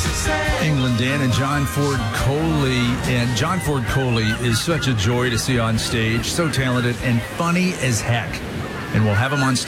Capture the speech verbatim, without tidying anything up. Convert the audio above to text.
England Dan and John Ford Coley. And John Ford Coley is such a joy to see on stage. So talented and funny as heck. And we'll have him on stage